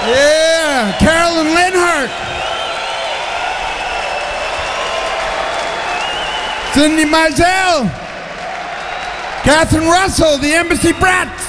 Yeah, Carolyn Linhart. Cindy Mizell. Catherine Russell, the Embassy Brats.